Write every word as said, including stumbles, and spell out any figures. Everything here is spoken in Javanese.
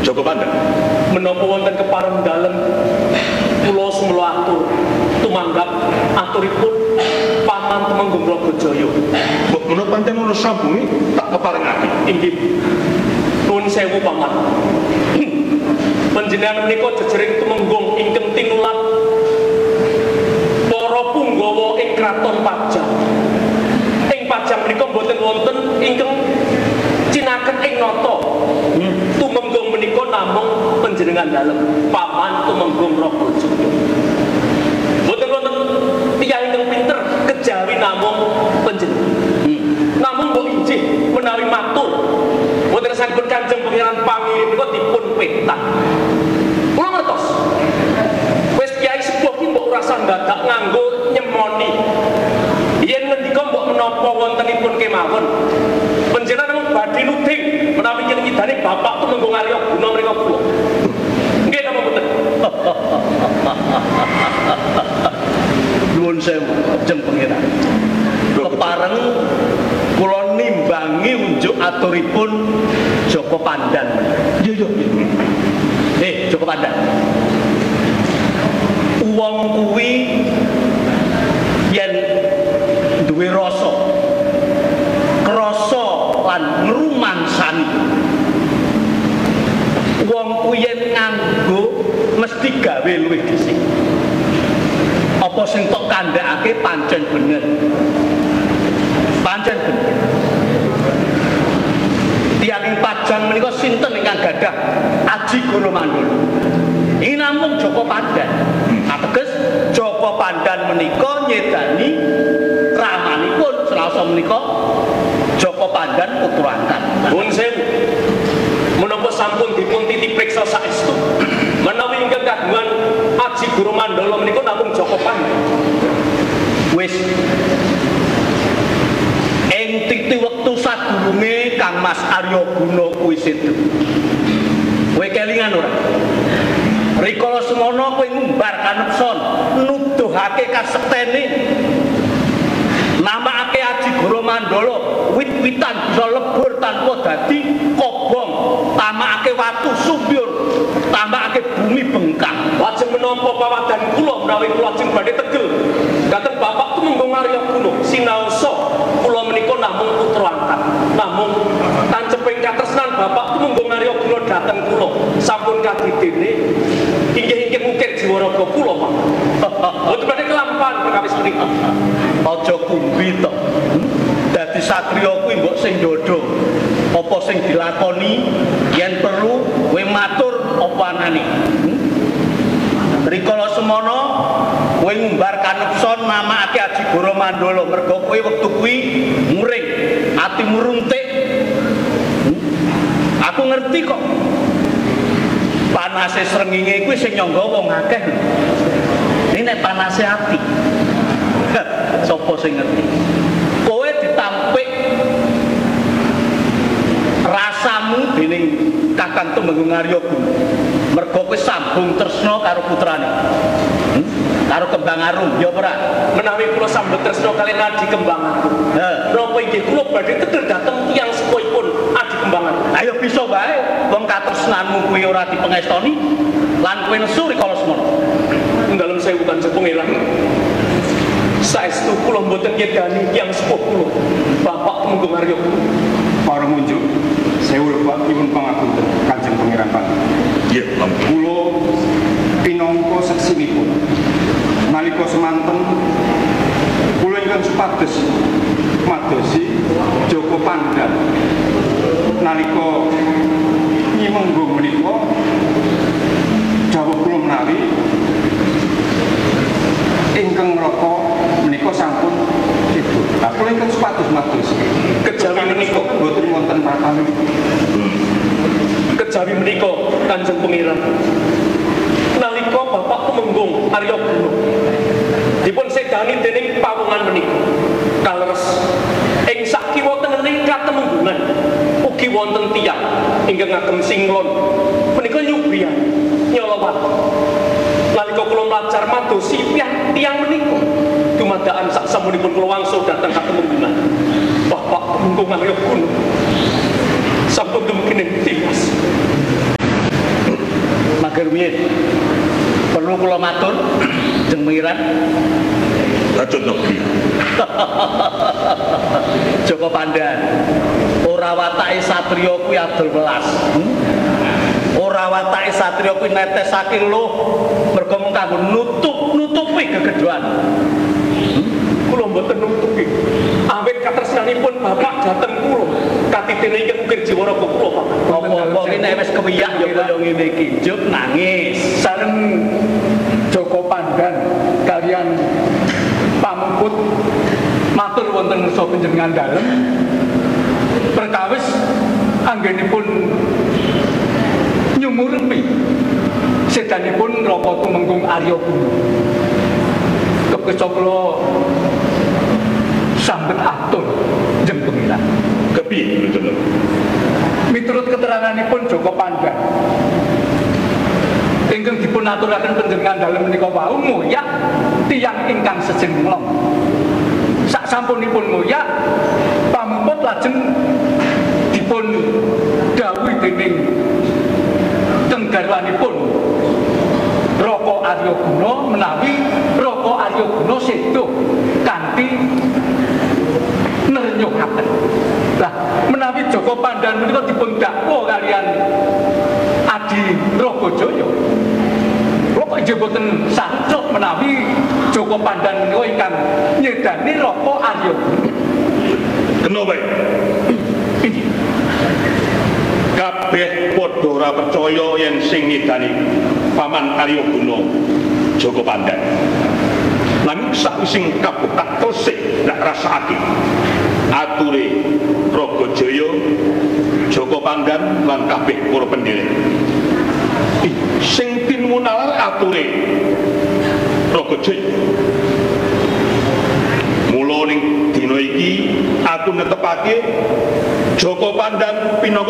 Joko Pandhan. Menapa wonten kepareng dalem kula semula atur tumanggap aturipun Paman Tumenggung Ragajaya. Mbok menawa pancen ana sambunge tak keparengake. Inggih. Nuwun sewu Paman. Panjenengan menika jejering tumenggung ingkang tinulat para punggawa ing kraton Pajang. Ing Pajang menika boten wonten ingkang cinaken ing nata. Tumenggung menika namung panjenengan dalem Paman Tumenggung Ragajaya. Boten wonten tiyang ingkang pinter kejawi namung panjenengan. Namun mbok injih menawi matur wonten sampun Kanjeng Pangeran Pangiring menika dipun petah. Kula ngertos. Wis kiai sepuh ki mbok rasa dadak nganggo nyemoni. Yen ngendika mbok menapa wontenipun kemawon. Panjenengan namung badhe nuding menawi nyidani Bapak Tumenggung Arya Guna mriku kula. Nggih napa mboten? Nuwun sewu Kanjeng Pangeran. Kepareng kula nimbangi unjuk aturipun Joko Pandhan. Iya iya. Eh, Joko Pandhan. Wong kuwi yen duwe rasa krasa lan ngrumangsani. Wong kuwi yen nganggo mesti gawe luwih dhisik. Apa sing tok kandhakake pancen bener. Pancen bener. Tiang Pajang menika sinten ingkang gadah Aji Goromandala? Ini namung Joko Pandhan. Ateges Joko Pandhan menika nyedani ramanipun selasa menika Joko Pandhan putra angkat. Nuwun sewu. Menapa sampun dipun titipriksa saestu menawi ingkang kagungan Aji Goromandala menika namung Joko Pandhan. Wis ing titi wektu sadurunge Kang Mas Arya Guna kuwi sedo. Kowe kelingan ora? Rikala semono kowe ngumbar kanepson nuduhake kasektene namakake Aji Goromandala wit-witan bisa lebur tanpa dadi kobong, tamakake watu subyur, tamakake bumi bengkang. Lajeng menapa pawadan kula menawi kula lajeng badhe tegel dhateng Bapak Tumenggung Arya Guna sinaosa kula menika namung putra angkat, namung tanceping katresnan Bapak Tumenggung Arya Guna dhateng kula sampun kadidene inggih-inggih mungkin jiwaraga kula Pak. Boten badhe kelampahan perkawis menika. Aja kumbi to. Dadi satriya kuwi mbok sing ndodho. Apa sing dilakoni yen perlu kowe matur apa anane. Rikala semono kowe ngumbar kanepson namakake Aji Goromandala mergo kowe wektu kuwi muring, atimu runtik. Aku ngerti kok. Panase srengenge kuwi sing nyangga wong akeh. Ini nek panase ati. Sopo sing ngerti? Kowe ditampik rasamu dening Kakang Tumenggung Arya Guna. Mergo kowe sambung tresna karo putrane. Hmm? Karo Kembang Arum, ya ora? Menawi kula sambut tresna kaliyan Adi Kembang Arum. Ha, napa inggih kula badhe tegel dhateng tiyang sepuhipun Adi Kembang Arum. Ayo bisa bae wong katresnanmu kuwi ora dipengestoni lan kowe nesu rikala semono. Dalem sewu Kanjeng Pangeran. Saestu kula mboten nyedani tiyang sepuh kula Bapak Tumenggung Arya Guna. Para munjuk sewu lebak nyuwun pangapunten Kanjeng Pangeran Pati. Nggih, lampun. Kula pinangka seksinipun nalika semanten kula ingkang supados madosi Joko Pandhan nalika nyimenggung menika dawuh kula menawi ingkang ngraka menika sampun tidur. Lah kula ingkang supados madosi Kejawi menika boten wonten pratani. Kejawi menika Kanjeng Pangeran. Nalika Bapak Tumenggung Arya Guna dipun sedani dening pawongan menika kaleres ing sakiwa tengening katemenggungan ugi wonten tiyang ingkang ngagem singlon menika nyubian nyolowat. Nalika kula mlajar madosi tiyang tiyang menika dumadakan sak samunipun kula wangsul dhateng katemenggungan Bapak Tumenggung Arya Guna sampun dumegene tiwas. Pengiran Rajut Negeri. Joko Pandan. Ora watake satriya kuwi adol welas. Hmm? Ora watake satriya kuwi netesake luh mergo mung kanggo nutup-nutupi gegedhoan. Kula mboten nutupi. Awit katresnanipun Bapak dhateng kula. Katitene ingkang ukir jiwa raga kula, Pak. Apa-apa iki nek wis kewiyak ya kaya ngene iki, njuk nangis. Sareng Joko Pandan kalian pamungkut matur wonten ngersa panjenengan dalem perkawis anggenipun nyumurepi sedanipun Raka Tumenggung Arya Guna. Kepesa kula sambet atur jeng Pengiran. Kepiye Rajut Negeri? Miturut keteranganipun Joko Pandan ingkang dipun aturaken panjenengan dalem menika wau ngoyak tiyang ingkang sejengglong. Sak sampunipun ngoyak pamuput lajeng dipun dawuhi dening tenggarwanipun Raka Arya Guna menawi Raka Arya Guna sedo kanthi nernyuhaken. Lah menawi Joko Pandan menika dipun dakwa kalian Adi Ragajaya. Kula kok nggih boten sancuk menawi Joko Pandan menika ingkang nyedani Raka Arya Guna. Kena bae. Ini Kabeh padha ora percaya yen sing nyedani Paman Arya Guna Joko Pandan. Nanging sakwising kabukak klesik ndak rasakake ature Ragajaya, Joko Pandan lan kabeh para penderek. Sing tinmunalar ature Ragajaya. Mula ning dina iki aku netepake Joko Pandan pinangka